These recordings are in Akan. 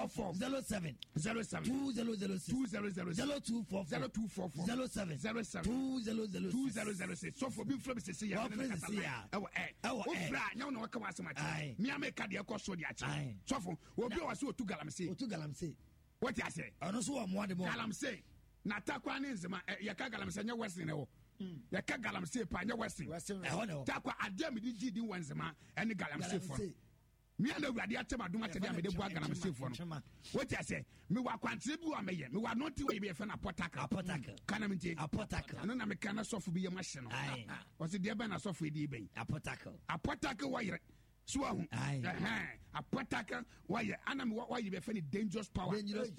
244 07 2006 0244 07 2006 so for be from say ya ofra nya no waka wasemachi me ameka de ekoso de achi so for obi o wase otu galamse what you say ono so wa mo de mo galamse na takwa ne nzema ya ka galamse nya western wo ya ka galamse pa nya western takwa ade me di di wanzema ene galamse for me and awurade atema dum atede amede bua galamse for no what you say me wa kwantre bi wa meye me wa not we be fe na potaka kana menti apotaka no na me kana sofu bi ye mahye no o se de be na sofu di ben apotaka wa yire so ahu apotaka wa ye ana me wa ye be fe ni dangerous power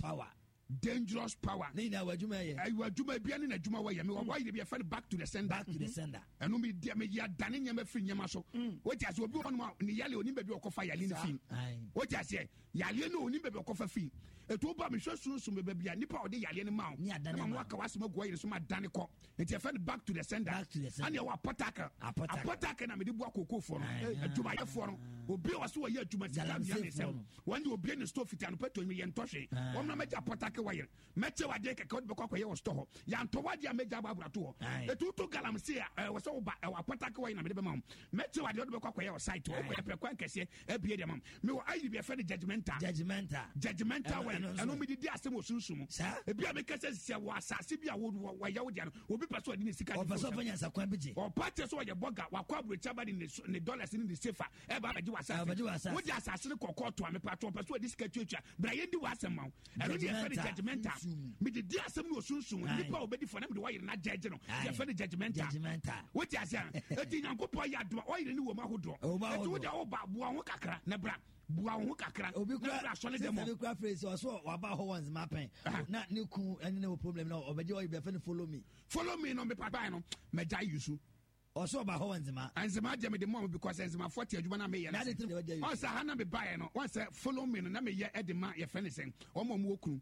ne na wadwuma ye wadwuma bia ne na dwuma wa ye me wa ye be fe back to the sender eno me dia me ya dane nyama firi nyama so what you say obi wonu ni yale oni be bi okofa yale ni fi what you say yale no oni be bi okofa fi eto ba me hwesunsun be bia nipa ode yale ni ma o ma waka wasema go yire so ma dane ko enti fe back to the sender ani wa apotaka na me de bu akoko fo no adwuma ye fo no obi wa so ye adwuma sika bia ne sem wande obi ne store fitan peto mi ye ntohwe won na meja apotaka wire meche wade keke ode bekwa ye wo store ya nto wade meja baburato ho etu to galamse wo so ba apotaka wire na me de be ma meche wade ode bekwa ye wo site wo ye prekwa nkese abie de ma me wo ayi bi fe de judgmental wire eno me di asem osunsumu ebia me kese sia wo asase bia wo ya wo dia no obi person odi ne sika o person fanya sakwan bije o party so ye boga wakwa abrocha ba ne dollars ni the safer e ba baji wasa wo di asase ne kokko to amepa to person odi sika tuatua bra ye di wasem ma eno di fe judgmental me di asem no osunsumu nipa obedi for na me di wire na judge no ye fe judgmental wo di asem eti nyankopɔ ya do o yire ni wo ma hodo eti wo di o ba bo ho kakra na bra bua wo kakra obi kura sole demo obi kura phrase so wa ba ho ones mapen na ne ku ene no problem na obeje o be fe follow me no me papa no me jai yusu also ba ho nzema je me de mom because nzema 40 adwuma na me ye na o sa ha na me buy no one say follow me no na me ye edema ye fe ne sen o mo mo okunu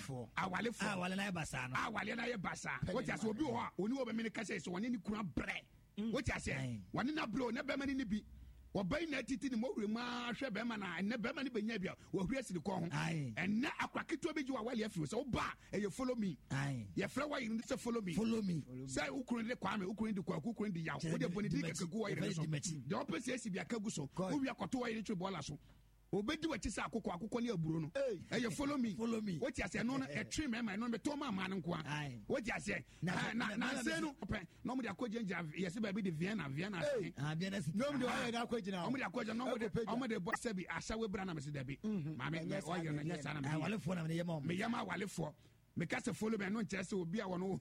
awale na ye basa no awale na ye basa what you say obi ho a oni wo be me ne ka say so woni ni kura bre what you say woni na bro na be me ni bi obai na titi ni mo ma hwe be ma na ne be ma ni benya bia wo hwe siri ko ho enne akwakito beji wa wale afi so oba e follow me ye frɛ wa yin say follow me say ukuru de kwa me ukuru de kwa ukuru de yaw wo de boni di kakagu wa yin so de opese esi bia kagu so wo wi akoto wa yin twe bola so obedi wachi sa akoko ne aburo no eye follow me what you say no e twe me no me to ma nko a what you say na say no no mo de akojenja yes ba bi de Vienna Vienna no mo de wa ya akojina mo de akojenja no mo de bo sabi asawe bra na me se da bi ma me o ye na nyesa na me wale fo na me yema wale fo me ka se follow me no nche obi a wono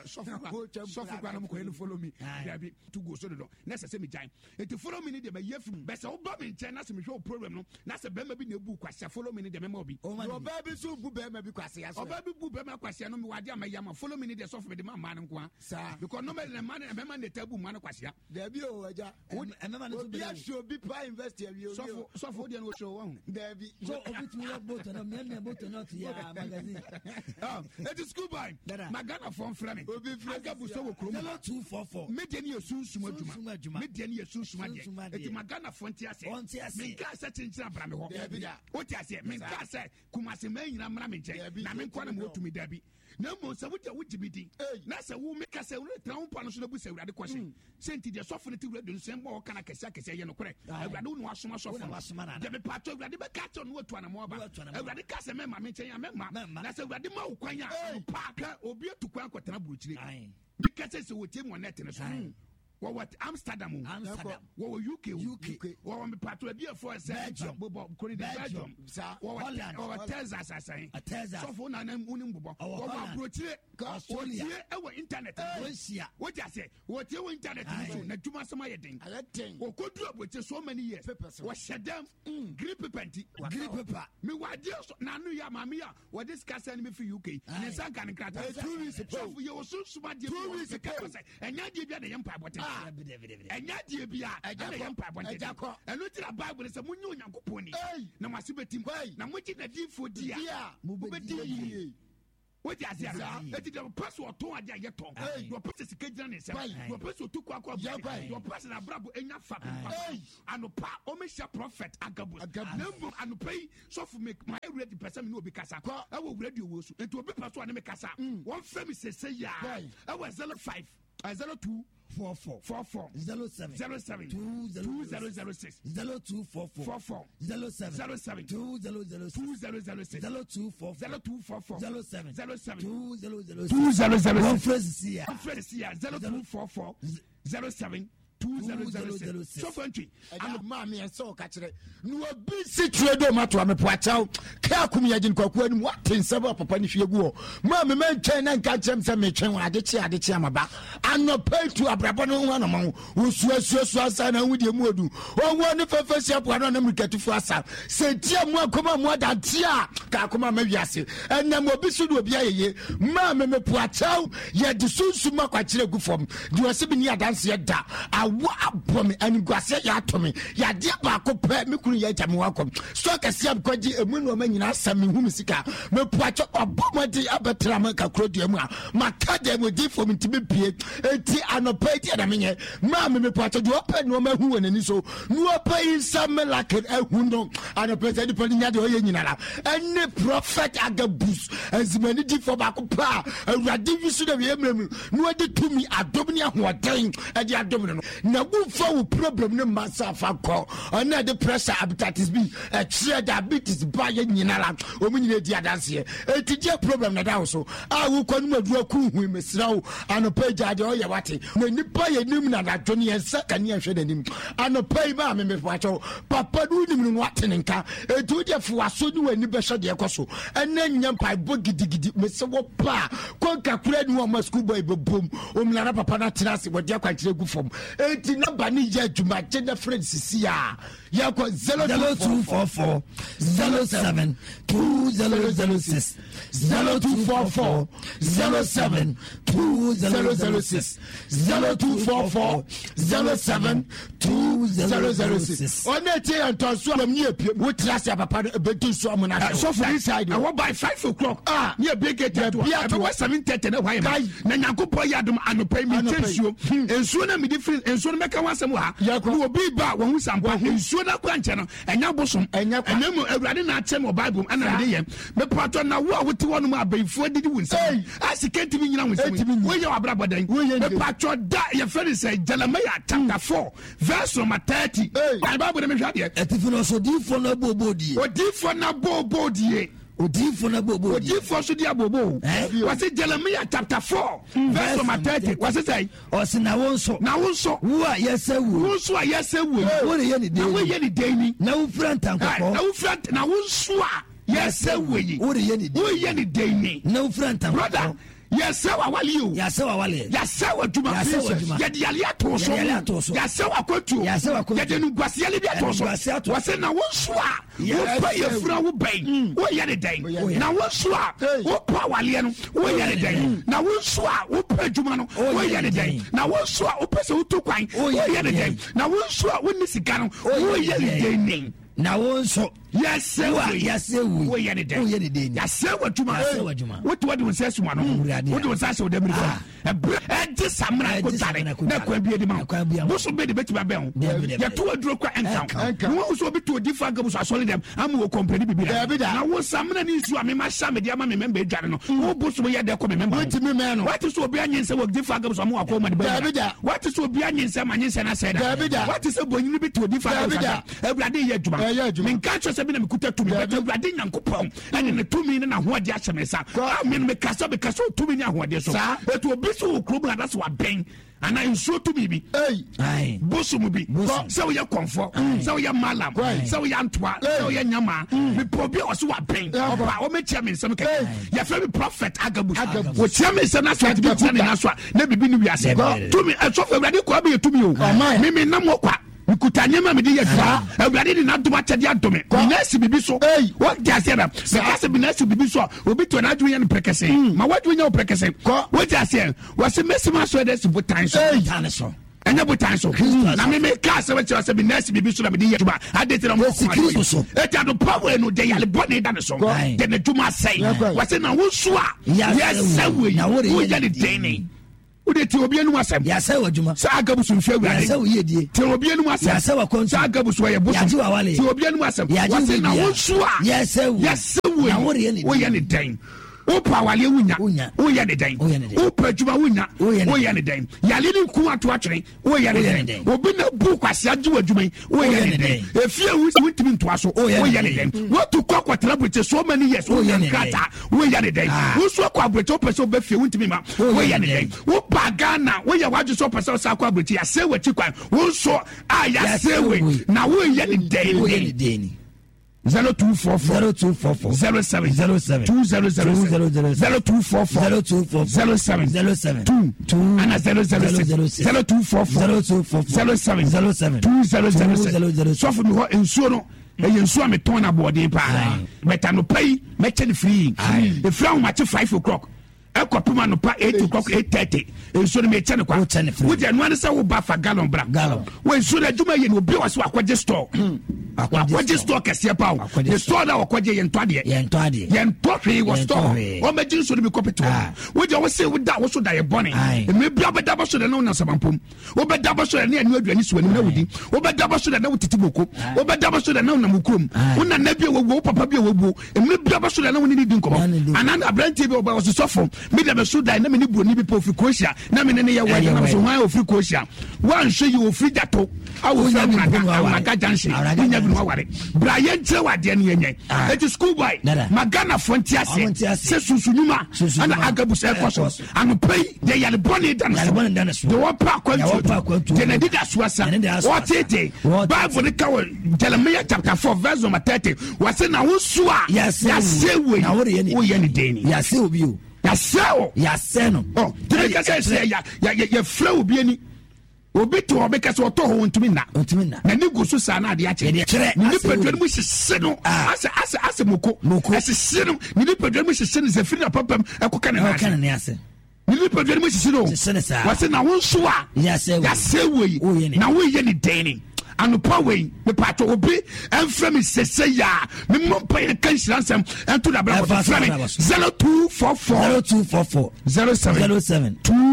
sofu kwa no mo ko enu follow me ya bi to go so do na se me jan eti follow me ni de me yefum be se oba me nche na se me hwe program no na se be ma bi na bu kwase follow me ni de me ma obi oba bi so bu be ma bi kwase ya so oba bi bu be ma kwase no me wade ama yama follow me ni de sofu me de ma ma nko a sa because no me man me ma na tabu ma na kwase ya de bi o aja me ma na so be ya show bi pa invest ya bi o sofu de no show won de bi so obi tu ya boto no me boto not ya magazine it is school boy magana from frame agabu so wokro 0244 media ni yesunsum adwuma media ni yesunsum ade eti magana fonti ase menka se chinchira bra me ho o ti ase menka se kumase manyina mra me nche na me nkwa na mo tumi dabi na mo se wo jibidi na se wo meka se wo tran pa no so na bu se urade kwose senti de sofo ne ti urade no se mbo kana kese ye no kore urade wo no asoma sofo de me pato urade be ka to no otu ana mo ba urade ka se me ma me nche ya me ma na se urade ma wo kwanya paka obi etukwa akotana buruchire because se wotie mo net ne so what Amsterdam what UK what me patro bi for say Belgium Holland what Texas asai so for na unim bobo what approachire Australia e wo internet Russia what you say what you internet so na dwuma sama ye den o kodu aboche so many years what shedam grip paper me wade na no ya mama ya what discuss me for UK ne sanka ne krata 2 weeks so for you so suma de 2 weeks enya de bia de yempa bote enya die bia enya de yempa bote eno tira bible se munye onyankopon ni na masibetim na moji na difo dia mo bedi What you say? The person or two are yet on. Your person is Kajan, your person took your person are bravo and your family. And Omisha prophet Agabus and pay so for make my ready person no because I will ready you and to a big person and make us 1 family says, yeah, I was 05. 02 44 44 07 07 2006 0244 44 07 07 2006 2006 0244 07 07 2006 one phrase here 0244 07 2006 so country and mommy and so catch it no busy trade matter me poachao ka kum ya jin kwaku anu watin sabo papa ni hwe guo mommy men twen na nka chem se me twen ade chi amaba ano pay to abrabo no ho no mo usu asa na wudie mu odu owo ne fefesi apo na mrikatufu asa se tie mu akoma mu da tia ka akoma ma wiase enam obi su do obi ayeye mommy me poachao ye de sunsu makwa kire gu fom de wose bi ni adanse ye da abome aniguase ya atomi ya dia ba ko pe me kunu ya jame wakom so kase am kwaji emu no ma nyina asam hu musika me puacho obomodi abetra ma ka krodu mu a maka de mu di fo mtime pie enti anopa di na menye ma me puacho de open no ma hu wonani so no open sam like ehu no anopa di podi nya de o ye nyina la ene prophet Agabus ezimani di fo ba ko pa awurade wi so de we emremu no de tumi adom ne ahoden e di adom no na wumfa wo problem ne massa fa ko ona de pressure hepatitis B diabetes ba ye nyinara omunyine di adanse eti je problem na da so a wo kwanu madura ku hu mesra wo anopa jade o ye wate na nipa ye nim na da dwone ye saka ne hwe danim anopa ba me facho papa du nim no wate nka etu de fo aso ni wani be hwe de ekoso ena nyampa bo gidigidi mese wo pa konka kura ni wo ma school boy bebom omlara papa na terase wo de akwankire gu fom eti number ni ya juma gender friends sia ya ko 0244 07 2006 0244 07 2006 0244 07 2006 onete antonso am ni epie wo tiase papa bedu so am na so for inside I want by 5 o'clock ni ebeke teto e be 7:30 na why na nyankopɔ yadom anopai mi tensuo ensuo na mi different ensuo na meka wasem ha no obi ba wo hu sampa ensuo na kwanche no enya bosom enemu awurade na akyem bible ana de yem me pato na wo a wote wono ma abaifo didi wunsem asikenti mi nyina wunsem wo ye wabrabodan me pato da ye fere say Jeremiah chapter 4 verse number 30 bible de me hwa de etifino so difo na bobodie odifo na bobodie odifo na bobo odifo so dia bobo was it Jeremiah chapter 4 verse number 30 was it say osi na wonso wo a yesewu wonso a yesewu wo re ye ni dey na wo ye ni dey ni na wo front ankoko na wo front na wonso a yesewu yi wo re ye ni dey ni na wo front ankoko brother yasewa wali o yasewa juma ya di ali atoso yasewa kwotu ya de nuguase ali bi atoso wase na wonso a wo pa ye fura wo ben wo ye ne den na wonso a wo pa wale no wo ye ne den na wonso a wo pa juma no wo ye ne den na wonso a wo pese wo to kwan wo ye ne den na wonso a wo ni sika no wo ye ne den na wonso yasewu wo ye ne den yasewa juma wo to wo se suma no wo do sa se wo dem rifo e samra ko tare na kwa bi edi ma wo so be de beti ba be ho ya to aduro kwa enka wo so be to di fa gabu so asole dem am wo company bibi na wo samra ni su ame ma sha me de ama me member edware no wo bo so ye de ko me member wati me me no wati so obi anyense wo di fa gabu so am wo akoma de be wati so obi anyense ma nyense na se da wati so bonyini bi to di fa gabu everybody ye adwuma me nka cho se bi na me kuta tumi be everybody nyankopon ene ne tumi ne na ho ade ahyemesa me me kasa tumi ne ho ade so etu obi so club na that's what bang and I show to me bosom bi so we comfort so we malam so we antwa so we nyama me probi oso wa bang o me chia me nsem ke ya fe me prophet Agabus wo chia me nsem na so bi tia na so na bibi ni wiase to me so fe awurade ko be to me o me nam kwa nkutanye ma me de yadwa awurade ni na doma chede adome binasi bibi so what just say because binasi bibi so obi to na adwo ye no prekese ma wadwo nya o prekese what just say was mesima so des butan so ɛnyɛ botan so na me ka sɛ wɔkyerɛ sɛ binasi bibi so na me di yɛ dwuma ade tena mo ko eta do power no de yale bɔne da ne so de ne dwuma sɛn wɔsɛ na wo so a yɛsɛ wei wo yɛ ne dɛn wode te obi anum asɛm yɛsɛ wɔ adwuma sɛ agabu so mfɛ awurade yɛsɛ wɔ yɛdie te obi anum asɛm yɛsɛ wɔ kɔntu sɛ agabu so yɛ bosom yɛgye wɔ awale te obi anum asɛm wɔsɛ na wo so a yɛsɛ wei wo yɛ ne dɛn wopa awale woyɛ ne dɛn wopa adwuma woyɛ ne dɛn yale ne nku ato atwene woyɛ ne dɛn obi na bu kwasea gye wɔ adwuma yi woyɛ ne dɛn ɛfie wontimi ntoa so woyɛ ne dɛn wotu kɔ akɔtena aborɔkyɛ so many years woyɛ ne krata woyɛ ne dɛn woso akɔ aborɔkyɛ wopɛ sɛ wobɛfie wontimi ma woyɛ ne dɛn wopa Ghana woyɛ wadwe sɛ wopɛ sɛ wo sa akɔ aborɔkyɛ yɛsɛ w'akyi kwan wonso a yɛsɛ wei na woyɛ ne dɛn 0244 07 2000 0244 07 2 ana 006 0244 07 2000 sɔfo mi hɔ nsuo no ɛyɛ nsuo a metɔn na aboɔden paa mɛta no pa yi mɛkyɛ no firi ɛfiri ahomakye 5 o'clock ɛkɔpem anopa 8 o'clock 8:30 nsuo no mɛkyɛ no kwa wogya noa ne sɛ woba fa gallon bra wo nsuo no adwuma yɛ no obi wɔ so akɔgye store akɔgye store kɛseɛ pa wo ne store na wɔkɔgye yɛntɔ adeɛ yɛntɔ hwee wɔ store ɔmɛgye nsuo no bi kɔpete hɔ wogya wo sɛ woda wo so da yɛ bɔne ɛmɛ bia wobɛda bɔ so dɛ na wonam sabampom wobɛda bɔ so dɛ ne ɛnu aduane so anim na wodi wobɛda bɔ so dɛ na wotete boko wobɛda bɔ so dɛ na wonam wo kurom wona na bi a wɔwuo wo papa bi a wɔwuo ɛmɛ bia bɔ so dɛ na wone ne di nkɔmmɔ anaa aberanteɛ bi wɔbɛ wɔsosɔfo mede bɛso dan na mene buroni bi pa ofiri Croatia na mene ne yɛ wɔyɛ nam so hwan ofiri Croatia woanhwɛ yi ofiri Gyato a wofiri Amaga Junction wonya bi no waware bra yɛnkyerɛ wɔ adeɛ no yɛnyɛ ɛti school boy ma Ghanafoɔ nte aseɛ sɛ sunsunwuma ana agabu sɛ ɛkɔ so anopa yi de yɛle bɔne da no so de wɔpa akwantuo de na dida soa sa wɔtete Bible ne ka wɔ Jeremiah chapter 4 verse number 30 wɔse na wo so a yɛsɛ wei woyɛ ne dɛn ni yɛsɛ obi o yɛsɛ no tene ka sɛ yɛfrɛ obi ani obi te hɔ bɛka sɛ ɔtɔ hɔ ɔntumi nna n'ani gu so saa na adeɛ akyerɛ ne nipadua no mu hyehye no asɛ moko ɛhyehye no ne nipadua no mu hyehye no sɛ firi na papam ɛkɔka ne ase ne nipadua no mu hyehye no wɔsɛ na wo nso a yɛsɛ wei na woyɛ ne dɛn ni anopa wei mepatɔ obi ɛmfrɛ me sɛsɛ yɛ a memmɔ mpa yɛ ka nhyira nsɛm ɛnto dabra bɔtɔ frɛ me 0244 07 2